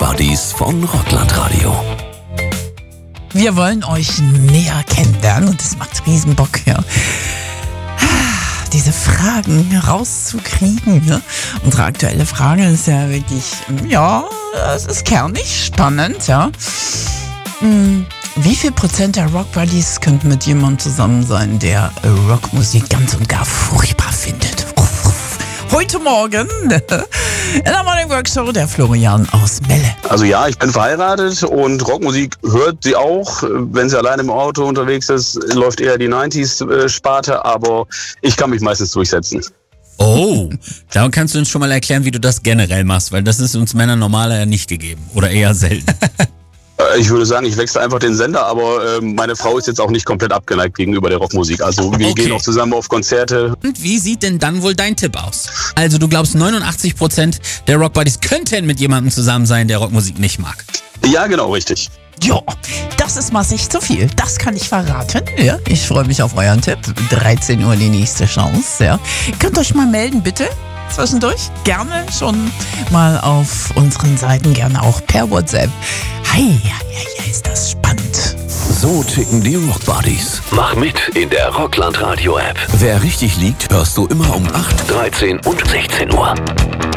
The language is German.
Rockbuddies von Rocklandradio. Wir wollen euch näher kennenlernen und das macht riesen Bock, ja. Diese Fragen rauszukriegen, ne? Unsere aktuelle Frage ist ja wirklich, ja, es ist kernig, spannend, ja. Wie viel Prozent der Rockbuddies könnten mit jemandem zusammen sein, der Rockmusik ganz und gar furchtbar findet? Heute Morgen in der Morning Workshow der Florian aus Melle. Also ja, ich bin verheiratet und Rockmusik hört sie auch. Wenn sie allein im Auto unterwegs ist, läuft eher die 90s-Sparte, aber ich kann mich meistens durchsetzen. Oh, da kannst du uns schon mal erklären, wie du das generell machst, weil das ist uns Männern normaler ja nicht gegeben oder eher selten. Ich würde sagen, ich wechsle einfach den Sender, aber meine Frau ist jetzt auch nicht komplett abgeneigt gegenüber der Rockmusik. Also wir gehen auch zusammen auf Konzerte. Und wie sieht denn dann wohl dein Tipp aus? Also du glaubst, 89% der Rockbuddies könnten mit jemandem zusammen sein, der Rockmusik nicht mag. Ja, genau, richtig. Ja, das ist massig zu viel. Das kann ich verraten. Ja, ich freue mich auf euren Tipp. 13 Uhr die nächste Chance. Ja. Ihr könnt euch mal melden, bitte. Zwischendurch. Gerne schon mal auf unseren Seiten. Gerne auch per WhatsApp. Hey, ist das spannend. So ticken die Rockbuddies. Mach mit in der Rocklandradio-App. Wer richtig liegt, hörst du immer um 8, 13 und 16 Uhr.